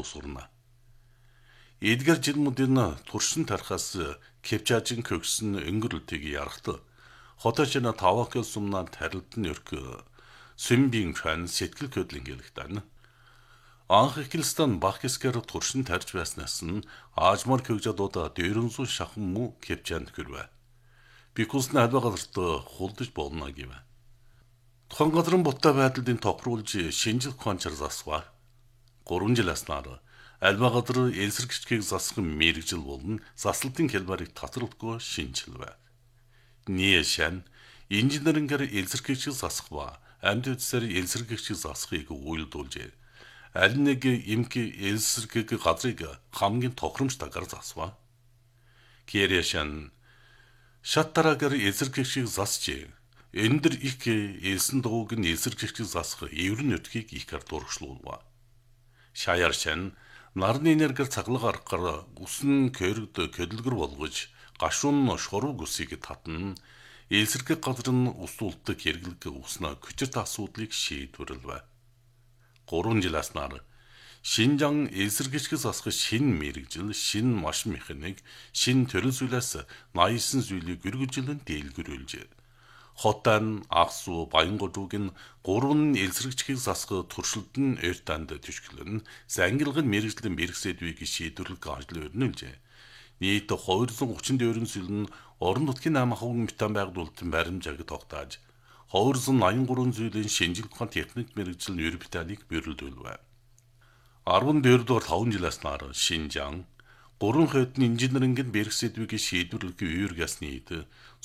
тусурна. Эдгээр жилмүүдийн туршин тархаас Кепчажин көгсөн өнгөрлөлтийг ярахт хоточна тавакел сумнан тарилтын өрк сүмбийн хан сэтгэл хөдлөн гэлэгтэн. Анх Христиан Бахкискер туршин тарж байснаас нь аажмар көгжадуудаа дээрэнсүү шахан муу Кепчанд хүрвэ. Бикусны албагаларт хулдаж болно гэвэ. Тухайн газрын буттай байдлын тохируулж шинжил кончар засва. 3 жил аснаар альва газар элсэргчгийг засах мэрэгжил болон заслалтын хэлбэрийг татварлахгүй шинжилвэ. Нийшэн инженерингээр элсэргчгийг засах ба амьд үдсээр элсэргчгийг засахыг уйлдуулжээ. Аль нэг имки элсэргийг газрыг хамгийн тохиромжтойгоор засва. Кэрэшэн шаттараагаар элсэргчгийг засжээ. Эндэр их элсэн дууг нь элсэргчгийг засах эврэн нутгийг ихэр дургшлуулва. Шаяршэн нарны энергиэр цаглаг аргахаар үсэн кэрд көдөлгөр болгож гашуун шуруу гүсийг татна элсэрэг газар нь усуулдаг хэрэглэг уснаа көчөрт асуудлыг шийдвэрлэв. 3 жил аснаар Шинжан элсэргчгийг засах шинэ мэрэгжил, шинэ машин механик, шинэ төрөл зүйлээс 89 зүйлийг гэргэжлэн дийлгэрүүлжээ. Хотан, Аксу, Баянгодуугийн 3 элсэргчгийг засах туршилтын ойртанд төшгөлн зангилгын мэрэгжлийн мэрэгсэдвийг шийдвэрлэх ажил өрнүүлжээ. Нийт 234 зүйл нь орон нутгийн 8% метан байгуулалтын баримжааг тогтоож 283 зүйлийн шинжлэх ухаан техник мэрэгжил Европиталийг бэрэлдүүлвэ. 14 дугаар 5 жилээс нар Шинжан 3 хэдэн инженерингийн мэрэгсэдвийг шийдвэрлэх үергэсний ид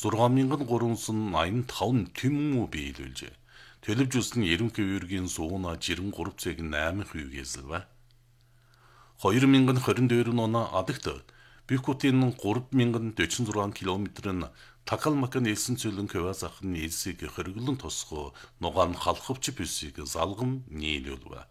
6385 төмөн биелүүлжээ. Төлөвжүүлсэн ерөнхий үергийн сууна жирэн 3,8% эзэлвэ. 2022 он адагт Бикутийн 3046 км-ын Такалмакан элсэн цөлөн Кавазахны элсийг хөргөлөн тусах нугаан халахвч бүсийг залгам нийлүүлвэ.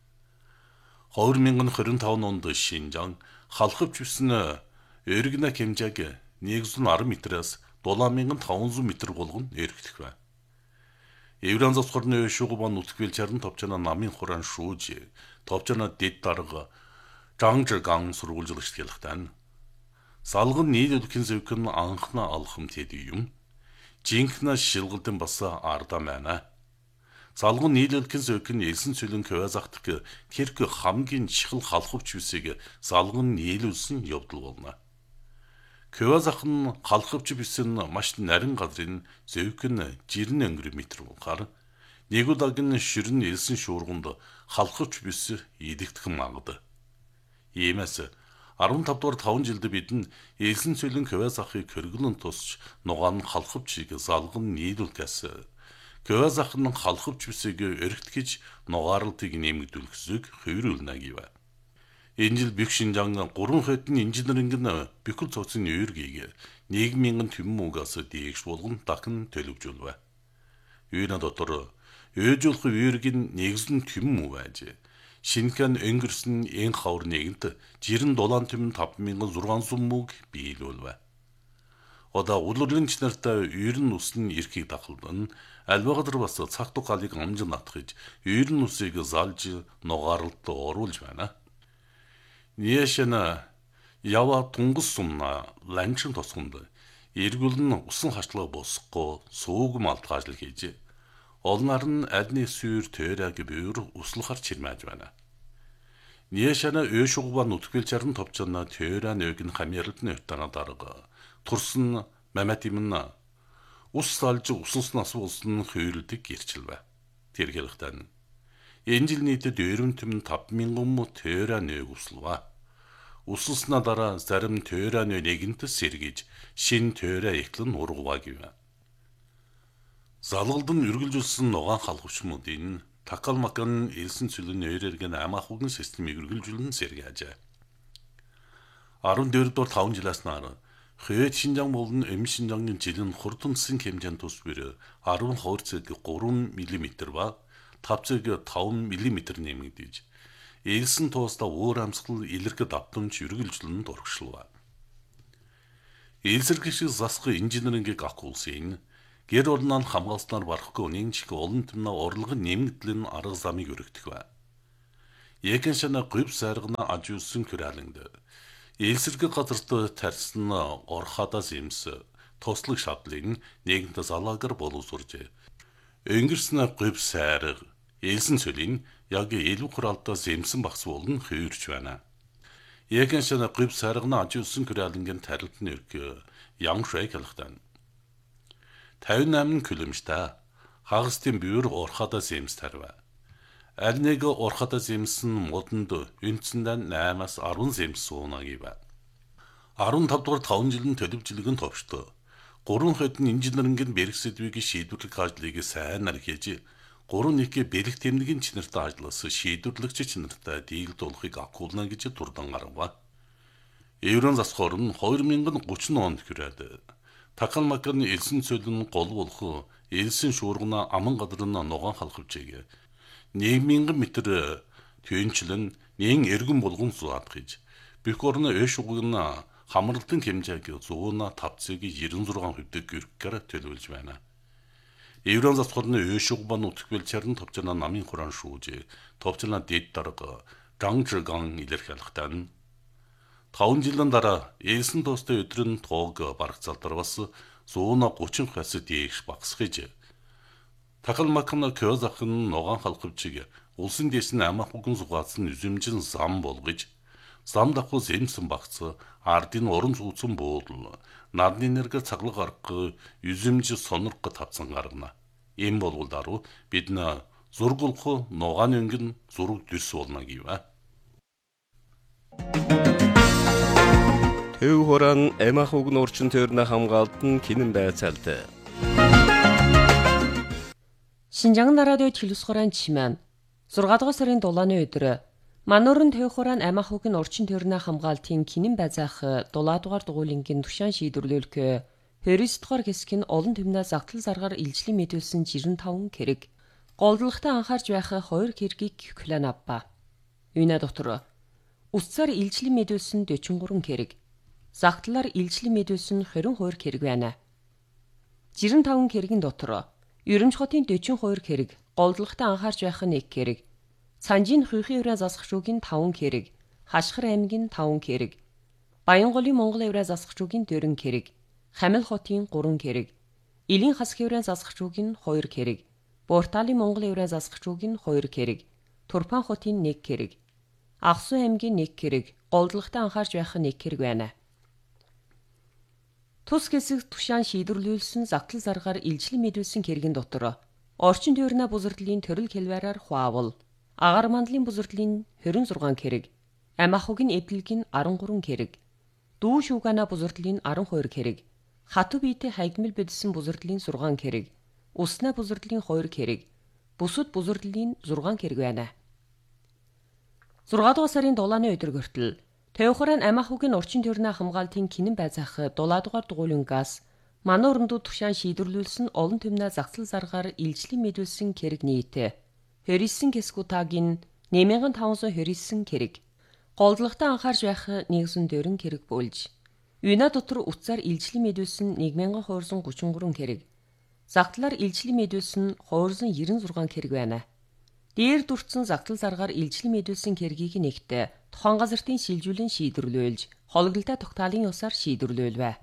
2025 онд Шинжан халахвч бүснэ эргэнэ хэмжээг 110 метраас 7500 метр болгон эргэтгэв. Евран засхорны шугубан нүтгэл чарн товчона намын хуран шүүж товчона дэд дарга Жангжган сургуулжлагч хэлэхтэн. Салган нийлүүлэхин зөвхөн анхна алхам тэд юм. Жинхнэ шилгэлтэн бас арда байна. Салган нийлүүлэхин зөвхөн элсэн цөлөн Кавазахтаг тэрх хамгийн чухал халахвч бүсийг салган нийлүүлсэн явдал болно. Кавазах нь халахвч бүс нь маш нарийн газрын зөвхөн жирэн өнгөр метр ухаар нэг удаагийн ширэн элсэн шуурганд халахвч бүс идэгдэх магад. Иймээс 15 дугаар 5 жилд бид нь элсэн цөлөн Кавазахыг хөргөлөн тусч нугаан халахвчийг залган нийлүүлэхээс Кавазах нь халахвч бүсийг өргөтгөж нугаарлтыг нэмэгдүүлэх зүг хувируулна гэв. Энэ жил Бик Шинжан 3 хэдэн инженерингийн бикүл цоцны үергийг 1000 төммөгөөс дээш болгон дахин төлөвжүүлвэ. Үйнэ дотор өөжүүлэх үергийн нэгэн төммөв байж шинхэн өнгөрсөн эн хавар нэгэнт жирэн дулаан төмөн 5600 мөг биелүүлвэ. Одоо улирлынч нартай үйрэн усны эрхийг дахалдан альвагдар бас цаг тухайлыг амжин натгаж үйрэн усыг залж нугаарлалт оруулж байна. Нийшэна ява тунгус сумна ланчин тосгонд эргүүлэн усан хачлага босхгүй сууг малтгаажл хийж олнаар нь альны сүйр төрэг бүйр услахар чирмэж байна. Нийшэна өөшугба нүтгэл чарн товчона төрэ нөг нь хамьярлны өтана дарга турсан маматимна ус салж усанснаас болсон хөвөлдөг гэрчилвэ. Тэр хэлэхтэн энэ жил нийтэд 45,000 төрэ нөг услава. Усснаа дараа зарим төрэ нэгэнт сэргийж шин төрэ эхлэн ургава гэв. Залгалдан үргэлжүүлсэн нугаан халахвчмуудын Такалмакан элсэн цөлөн нойрэргэн амаахугийн системийг үргэлжүүлэн сэргийжээ. 14 дугаар 5 жилээс нар Хөөд Шинжан болон Эм Шинжангийн жилийн хурдынсын хэмжээнд тус бэр 12,3 мм ба 5,5 мм нэмэгдэж элсэн туустаа өөр амьсгал илэрхэд давтамж үргэлжлэн дургшлав. Элсэргчийг засах инженерингийг акуулсын гэр орноо хамгаалснаар барахгүй үнийн чих олон төмнө орлогын нэмэгдлийн арга замыг өргөдөх бай. Егэншана гүйв сайргана ажиулсан күрэлэнгдэ. Элсэргэ газарт тарьсан орхадаас имс тослог шатлын нэгэнтэ залаагар боловсуржээ. Өнгөрснө гүйв сайрг элсэн цөлийн яг элүү хуралдаас имсэн багс болон хөвөрч байна. Егэншана гүйв сайргана ажиулсан күрэлэнгийн тарилтны өрг ямшай хэлхтэн. 58 километр хагастын бүйр орхадаас имс тарва. Аль нэг орхадаас имсэн модонд үндсэндээ 8-аас 10 зэмс суунаг ива. 15 дугаар 5 жилийн төлөвчлөгөн товчтой. 3 хэдэн инженерингийн бэрх сэдвийг шийдвэрлэх ажлыг сайнаар хийж 3-1 бэрх тэмнэгийн чинэртэй ажилласан шийдвэрлэгч чинэртэй дийлдүүлэхийг акуулна гэж дурдан гаргав. Еврон засхоор нь 2030 онд хүрээд Такалмакны элсэн цөлн гол болох элсэн шуургана аман гадрын ногоон халахвчээг 1000 метр төвчлэн нэн эргэн болгон суад гэж бүх орны өш угна хамралтын хэмжээг 105-ыг 96% гэргээр төлөвлөж байна. Еврон засхорны өш угбан утгвэл чарн товчна намын хуран шүүж товчна дэд дарга Гангжган илэрхийлэхтэн 5 жилийн дараа элсэн тоостой өдрөн тоог барах залдар бас 130 хас дээш багсгэж Такалмакна кёзахын ногоон халахвчиг улсын дэс нь амах үгэн сугаацсан үзэмжин зам болгож зам давхуу зэмсэн багц ардын уран зүүцэн буудал нарны нэргээр цаглаг арга үзэмж сонорго тавцсан гаргана. Ийм болвол даруу бид зургуулах ногоон өнгөн зураг дэс болно гэвэ. Төв хорон амах үгэн орчин тойрны хамгаалтан кинэн байцаалт. Шинжаан радио телевизхорон чимэн 6 дугаар сарын 7-ны өдөр Мануурын төв хорон амах үгэн орчин тойрны хамгаалтын кинэн байцаах 7 дугаар дугуулингийн тушаан шийдвэрлүүлэх 20 дугаар хэсгийн олон түмнээ загтал заргаар илжлэн мэдүүлсэн 65 хэрэг голдлогтой анхаарч байх 2 хэргийг клан авба. Юуна дотор үсцээр илжлэн мэдүүлсэн 43 хэрэг загтлаар илжлэн мэдүүлсэн 22 хэрэг байна. 65 хэргийн дотор Ерөнч хотын 42 хэрэг, голдлогтой анхаарч байх 1 хэрэг, Санжийн Хүйхийн Еврей засах шүүгийн 5 хэрэг, Хашхар аймгийн 5 хэрэг, Баянголын Монгол Еврей засах шүүгийн 4 хэрэг, Хамил хотын 3 хэрэг, Илийн Хасх Еврей засах шүүгийн 2 хэрэг, Борталын Монгол Еврей засах шүүгийн 2 хэрэг, Турпан хотын 1 хэрэг, Агсуу аймгийн 1 хэрэг, голдлогтой анхаарч байх 1 хэрэг байна. Тус хэсэг тушаан шийдвэрлүүлсэн загтал заргаар илжлэн мэдүүлсэн хэргийн дотор орчин тойрны бузардлын төрөл хэлбэрээр хуавал агаар мандлын бузардлын 26 хэрэг, амах үгийн эвдлэгийн 13 хэрэг, дүү шүүгана бузардлын 12 хэрэг, хатуу биетэй хайгмал бэдсэн бузардлын 6 хэрэг, уснаа бузардлын 2 хэрэг, бүсэд бузардлын 6 хэрэг байна. 6 дугаар сарын 7-ны өдөр хүртэл Тэвхран амах үгийн орчин тойрны хамгаалтын кинэн байцаах 7 дугаар дугуулингаас Мануурындууд тушаан шийдвэрлүүлсэн олон түмнээ загтал заргаар илжлэн мэдүүлсэн хэрэг нийт 29 кескутагийн 8529 хэрэг голдлогтой анхаарч байх 104 хэрэг болж Юна дотор утсаар илжлэн мэдүүлсэн 1233 хэрэг загтлаар илжлэн мэдүүлсэн 296 хэрэг байна. Дээр дүрцэн загтал заргаар илжлэн мэдүүлсэн хэргийг нэгтээ тухайн газартын шилжүүлэн шийдвэрлүүлж, хологлолтой тогтоолын ёсоор шийдвэрлүүлвэ.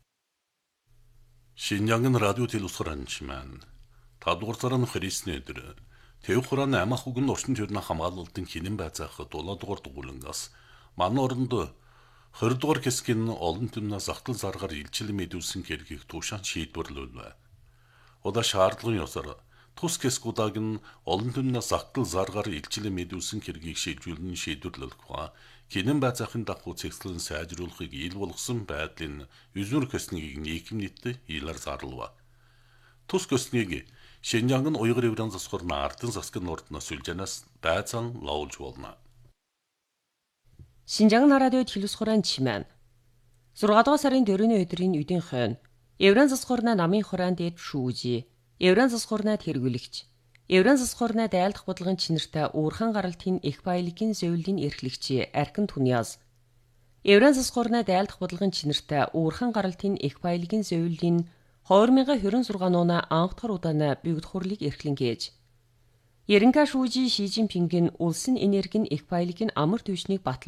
Шинжаан радио телевизхорон чимэн 5 дугаар сарын 29-ний өдөр Төв хорон амах үгэн орчин тойрны хамгаалалтын кинэн байцаах 7 дугаар дугуулингаас манай оронд 20 дугаар хэсгийн олон түмнээ загтал заргаар илжлэн мэдүүлсэн хэргийг тушаан шийдвэрлүүлвэ. Удаа шаардлагын ёсоор тус хэсгүүдэг нь олон түмнээ загтал заргаар илжлэн мэдүүлсэн хэргийг шийдвэрлэн шийдвэрлэх ба кинэн байцаахын дагуу цэгцлэн сайжруулахыг ил болгосон байдлын үзүр көснийг нийгэмнийтэй илэр зарлав. Тус көснийг Шинжаан уйгыр еврей засхорны ардын засгийн ордноос үлжэнээс байцаан лоолж болно. Шинжаан радио телевизхорон чимэн 6 дугаар сарын 4-ний өдрийн үдийн хойно еврей засхорны намын хураан дээд шүүжи еврей засхорнад хэрэглэгч еврей засхорны дайлдах бодлогын чинэртэй уурхан гаралтын их баялагын зөвлөлийн эрхлэгч Аркин Түньяс еврей засхорны дайлдах бодлогын чинэртэй уурхан гаралтын их баялагын зөвлөлийн 2026 нууна анхдахар удаана бигд хурлыг эрхлэн гэж Ерөнхий шүүжийн Ши Жинпингийн улсын энергийн их баялагын амар түвшнийг батлан